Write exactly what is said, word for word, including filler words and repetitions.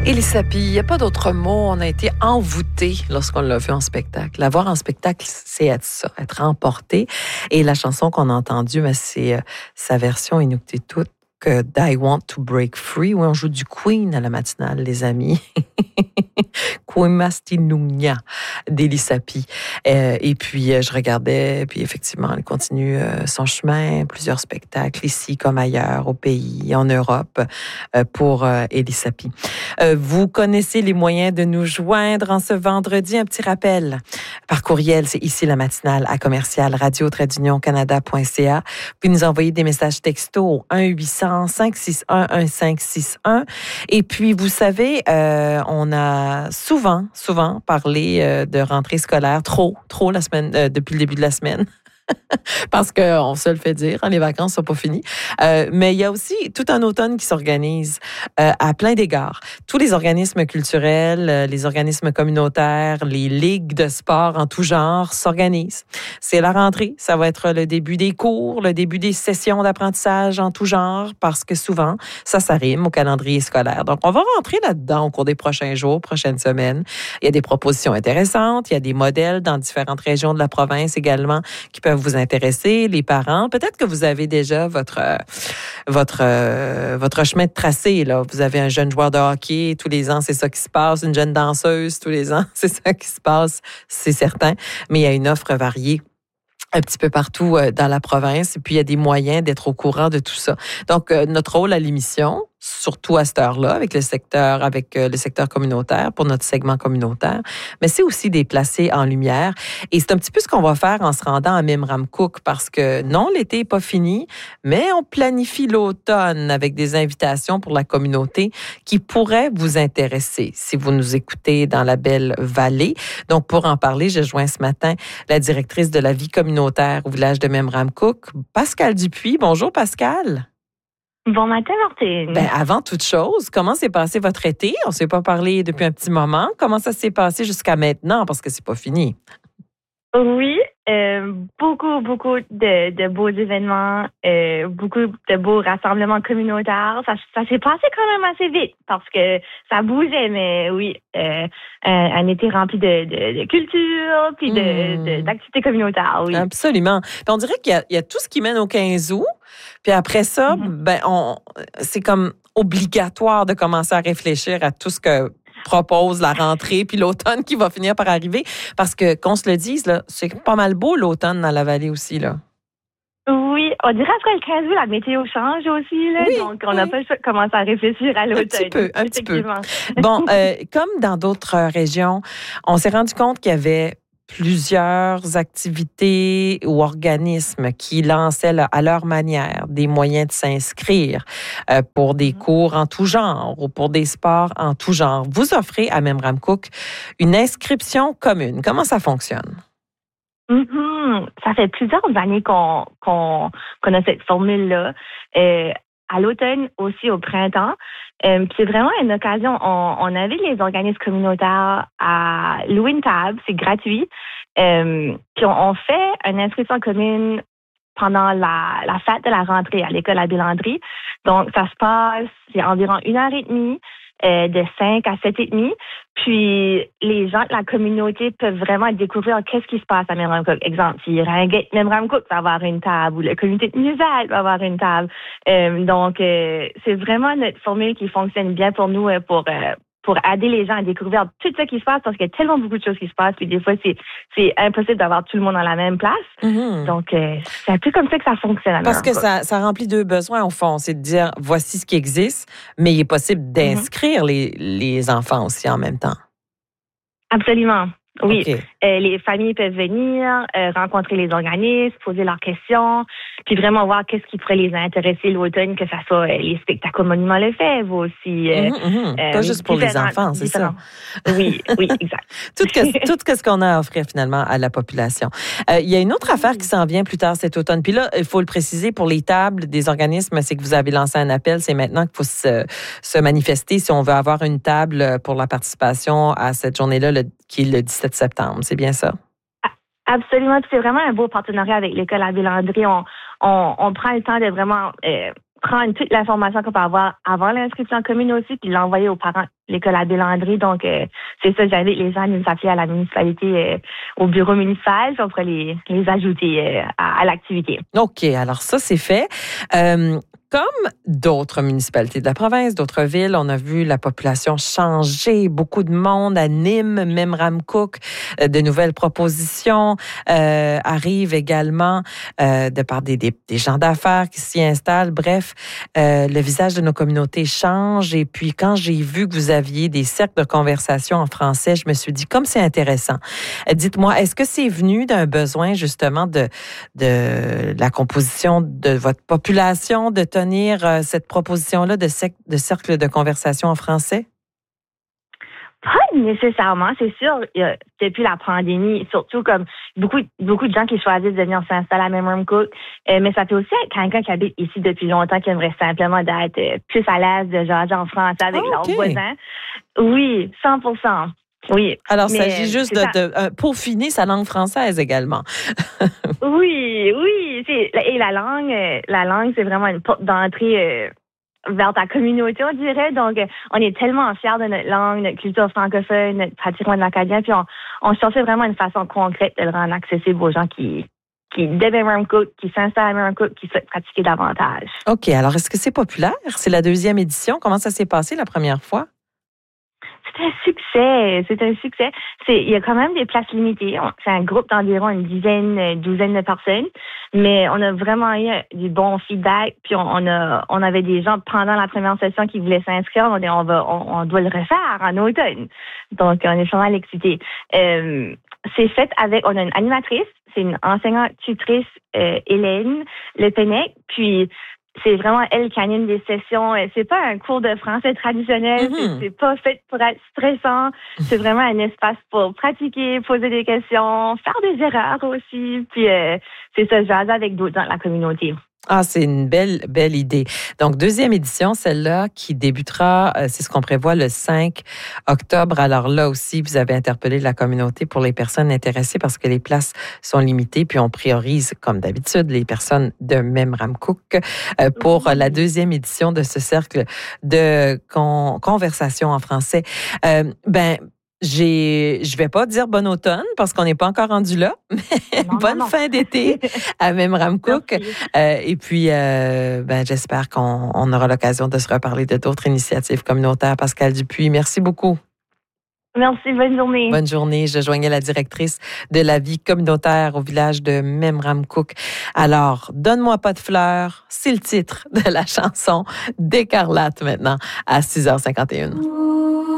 Élisapie, il n'y a pas d'autre mot. On a été envoûtés lorsqu'on l'a vu en spectacle. La voir en spectacle, c'est être ça, être emporté. Et la chanson qu'on a entendue, ben, c'est euh, sa version Inuktitut, que I Want to Break Free, où on joue du Queen à la matinale, les amis. Kuimastinugna d'Élisapie. Euh, et puis, euh, je regardais, puis effectivement, elle continue euh, son chemin, plusieurs spectacles ici comme ailleurs, au pays, en Europe, euh, pour euh, Élisapie. Euh, vous connaissez les moyens de nous joindre en ce vendredi. Un petit rappel par courriel, c'est ici la matinale à commercial radio trait d'union canada point c a. Puis nous envoyer des messages textos au un huit cents cinq six un un cinq six un. Et puis, vous savez, euh, on a souvent, souvent parlé euh, de rentrée scolaire, trop, trop la semaine, euh, depuis le début de la semaine. Parce qu'on se le fait dire, hein, les vacances sont pas finies. Euh, mais il y a aussi tout un automne qui s'organise euh, à plein d'égards. Tous les organismes culturels, euh, les organismes communautaires, les ligues de sport en tout genre s'organisent. C'est la rentrée, ça va être le début des cours, le début des sessions d'apprentissage en tout genre, parce que souvent, ça, ça rime au calendrier scolaire. Donc, on va rentrer là-dedans au cours des prochains jours, prochaines semaines. Il y a des propositions intéressantes, il y a des modèles dans différentes régions de la province également qui peuvent vous intéresser, les parents. Peut-être que vous avez déjà votre votre euh, votre chemin de tracé là. Vous avez un jeune joueur de hockey tous les ans, c'est ça qui se passe. Une jeune danseuse tous les ans, c'est ça qui se passe, c'est certain. Mais il y a une offre variée un petit peu partout dans la province. Et puis, il y a des moyens d'être au courant de tout ça. Donc, notre rôle à l'émission, surtout à cette heure-là, avec le secteur, avec le secteur communautaire, pour notre segment communautaire, mais c'est aussi des placés en lumière. Et c'est un petit peu ce qu'on va faire en se rendant à Memramcook, parce que non, l'été n'est pas fini, mais on planifie l'automne avec des invitations pour la communauté qui pourraient vous intéresser si vous nous écoutez dans la belle vallée. Donc, pour en parler, je joins ce matin la directrice de la vie communautaire au village de Memramcook, Pascale Dupuis. Bonjour, Pascale. Bon matin, Martine. Ben, avant toute chose, comment s'est passé votre été? On ne s'est pas parlé depuis un petit moment. Comment ça s'est passé jusqu'à maintenant? Parce que c'est pas fini. Oui, euh, beaucoup, beaucoup de, de beaux événements, euh, beaucoup de beaux rassemblements communautaires. Ça, ça s'est passé quand même assez vite parce que ça bougeait, mais oui, euh, un, un été rempli de, de, de culture puis de, mmh. de, d'activités communautaires, oui. Absolument. Puis on dirait qu'il y a, il y a tout ce qui mène au quinze août. Puis après ça, mmh. ben on, c'est comme obligatoire de commencer à réfléchir à tout ce que propose la rentrée puis l'automne qui va finir par arriver. Parce que, qu'on se le dise, là, c'est pas mal beau l'automne dans la vallée aussi, là. Oui, on dirait après le quinze août, la météo change aussi, là. Oui, donc, on n'a oui. pas le choix de commencer à réfléchir à l'automne. Un petit peu, un petit peu. Bon, euh, comme dans d'autres régions, on s'est rendu compte qu'il y avait plusieurs activités ou organismes qui lançaient là, à leur manière des moyens de s'inscrire euh, pour des cours en tout genre ou pour des sports en tout genre. Vous offrez à Memramcook une inscription commune. Comment ça fonctionne? Mm-hmm. Ça fait plusieurs années qu'on, qu'on, qu'on a cette formule-là. Euh, à l'automne, aussi au printemps. Euh, c'est vraiment une occasion. On, on invite les organismes communautaires à louer une table, c'est gratuit. Euh, puis on, on fait une inscription commune pendant la, la fête de la rentrée à l'école à Bélandry. Donc, ça se passe, c'est environ une heure et demie, euh, de cinq à sept et demi. Puis, les gens de la communauté peuvent vraiment découvrir qu'est-ce qui se passe à Memramcook. Exemple, si Ringate Memramcook va avoir une table ou la communauté de Musal va avoir une table. Euh, donc, euh, c'est vraiment notre formule qui fonctionne bien pour nous, euh, pour euh, pour aider les gens à découvrir tout ce qui se passe parce qu'il y a tellement beaucoup de choses qui se passent. Puis des fois, c'est c'est impossible d'avoir tout le monde dans la même place. Mm-hmm. Donc, euh, c'est un peu comme ça que ça fonctionne. Parce que ça, ça remplit deux besoins, au fond. C'est de dire, voici ce qui existe, mais il est possible d'inscrire mm-hmm. les, les enfants aussi en même temps. Absolument. Oui, okay. euh, les familles peuvent venir, euh, rencontrer les organismes, poser leurs questions, puis vraiment voir qu'est-ce qui pourrait les intéresser l'automne, que ça soit euh, les spectacles au Monument Lefebvre aussi. Euh, mmh, mmh. Euh, Pas juste pour les enfants, c'est ça. Oui, oui, exact. tout, que, tout ce qu'on a à offrir finalement à la population. Euh, il y a une autre affaire qui s'en vient plus tard cet automne. Puis là, il faut le préciser, pour les tables des organismes, c'est que vous avez lancé un appel. C'est maintenant qu'il faut se, se manifester si on veut avoir une table pour la participation à cette journée-là, le, qui est le dix-sept septembre. C'est bien ça? Absolument. C'est vraiment un beau partenariat avec l'école à Bélandry. On, on, on prend le temps de vraiment euh, prendre toute l'information qu'on peut avoir avant l'inscription commune aussi, puis l'envoyer aux parents l'école Abbé Landry. Donc, euh, c'est ça, j'invite les gens à nous appeler à la municipalité, euh, au bureau municipal, puis on pourrait les, les ajouter euh, à, à l'activité. OK, alors ça, c'est fait. Euh, Comme d'autres municipalités de la province, d'autres villes, on a vu la population changer, beaucoup de monde à Nîmes, même Memramcook, euh, de nouvelles propositions euh, arrivent également euh, de par des, des, des gens d'affaires qui s'y installent. Bref, euh, le visage de nos communautés change. Et puis, quand j'ai vu que vous aviez des cercles de conversation en français, je me suis dit, comme c'est intéressant. Euh, dites-moi, est-ce que c'est venu d'un besoin justement de, de la composition de votre population, de tenir cette proposition-là de, sec- de cercle de conversation en français? Pas nécessairement, c'est sûr. Depuis la pandémie, surtout comme beaucoup, beaucoup de gens qui choisissent de venir s'installer à Memramcook, euh, mais ça peut aussi être quelqu'un qui habite ici depuis longtemps qui aimerait simplement d'être euh, plus à l'aise de jaser en français avec Ah, leurs okay. voisins. Oui, cent pour cent. Oui. Alors, il mais, s'agit juste de, de euh, peaufiner sa langue française également. oui, oui. C'est, et la langue, la langue, c'est vraiment une porte d'entrée euh, vers ta communauté, on dirait. Donc, on est tellement fiers de notre langue, notre culture francophone, notre patrimoine acadien, puis on, on cherchait vraiment une façon concrète de le rendre accessible aux gens qui, qui de Memramcook, qui s'installent à Memramcook, qui souhaitent pratiquer davantage. OK. Alors, est-ce que c'est populaire? C'est la deuxième édition. Comment ça s'est passé la première fois? C'est un succès, c'est un succès. C'est, il y a quand même des places limitées. C'est un groupe d'environ une dizaine, une douzaine de personnes, mais on a vraiment eu du bon feedback. Puis on, on a, on avait des gens pendant la première session qui voulaient s'inscrire. On dit on va, on, on doit le refaire en automne. Donc on est vraiment excités. Euh, c'est fait avec, on a une animatrice, c'est une enseignante tutrice, euh, Hélène Lepennec, puis c'est vraiment elle qui anime des sessions. C'est pas un cours de français traditionnel. Mm-hmm. C'est, c'est pas fait pour être stressant. C'est vraiment un espace pour pratiquer, poser des questions, faire des erreurs aussi. Puis euh, c'est ça, jaser avec d'autres dans la communauté. Ah, c'est une belle, belle idée. Donc, deuxième édition, celle-là qui débutera, euh, c'est ce qu'on prévoit le cinq octobre. Alors là aussi, vous avez interpellé la communauté pour les personnes intéressées parce que les places sont limitées. Puis on priorise, comme d'habitude, les personnes de Memramcook euh, pour mmh. la deuxième édition de ce cercle de con- conversation en français. Euh, ben, J'ai, je vais pas dire bon automne parce qu'on n'est pas encore rendu là, mais non, bonne non, non. fin d'été à Memramcook. Euh, et puis, euh, ben, j'espère qu'on on aura l'occasion de se reparler de d'autres initiatives communautaires. Pascale Dupuis, merci beaucoup. Merci, bonne journée. Bonne journée. Je joignais la directrice de la vie communautaire au village de Memramcook. Alors, Donne-moi pas de fleurs, c'est le titre de la chanson d'Écarlate maintenant à six heures cinquante et une.